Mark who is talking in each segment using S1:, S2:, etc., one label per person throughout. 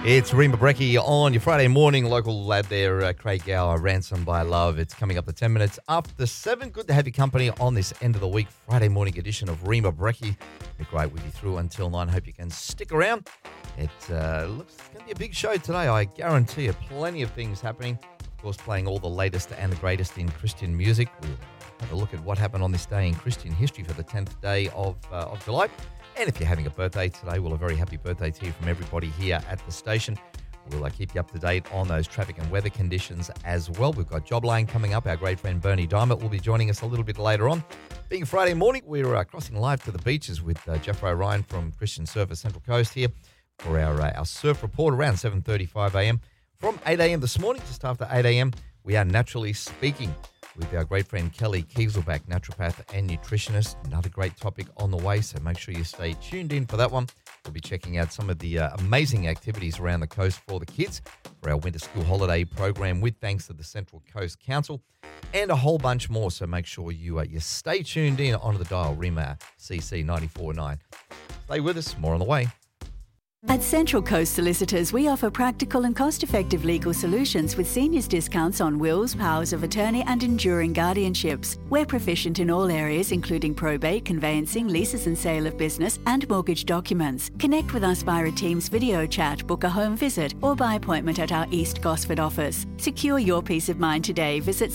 S1: It's Rima Breckie on your Friday morning. Local lad there, Craig Gower, Ransom by Love. It's coming up to 10 minutes after 7. Good to have your company on this end of the week, Friday morning edition of Rima Breckie. Be great with you through until 9. Hope you can stick around. It looks going to be a big show today. I guarantee you plenty of things happening. Of course, playing all the latest and the greatest in Christian music. We'll have a look at what happened on this day in Christian history for the 10th day of July. And if you're having a birthday today, well, a very happy birthday to you from everybody here at the station. We'll keep you up to date on those traffic and weather conditions as well. We've got Job Lane coming up. Our great friend Bernie Diamond will be joining us a little bit later on. Being Friday morning, we're crossing live to the beaches with Jeffrey Ryan from Christian Surf Central Coast here for our surf report around 7:35 a.m. From 8 a.m. this morning, just after 8 a.m., we are naturally speaking with our great friend Kelly Kieselbach, naturopath and nutritionist. Another great topic on the way, so make sure you stay tuned in for that one. We'll be checking out some of the amazing activities around the coast for the kids for our winter school holiday program with thanks to the Central Coast Council and a whole bunch more, so make sure you stay tuned in onto the dial, Rima CC 94.9. Stay with us, more on the way.
S2: At Central Coast Solicitors, we offer practical and cost-effective legal solutions with seniors discounts on wills, powers of attorney and enduring guardianships. We're proficient in all areas including probate, conveyancing, leases and sale of business and mortgage documents. Connect with us via a Teams video chat, book a home visit or by appointment at our East Gosford office. Secure your peace of mind today. Visit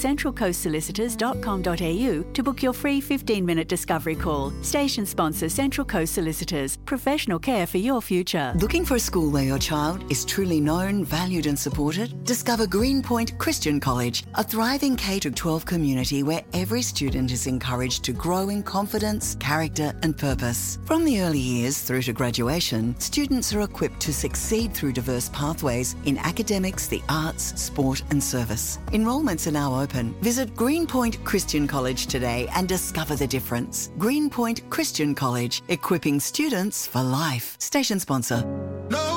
S2: centralcoastsolicitors.com.au to book your free 15-minute discovery call. Station sponsor Central Coast Solicitors. Professional care for your future.
S3: Looking for a school where your child is truly known, valued and supported? Discover Greenpoint Christian College, a thriving K-12 community where every student is encouraged to grow in confidence, character and purpose. From the early years through to graduation, students are equipped to succeed through diverse pathways in academics, the arts, sport and service. Enrolments are now open. Visit Greenpoint Christian College today and discover the difference. Greenpoint Christian College, equipping students for life. Station sponsor.
S4: No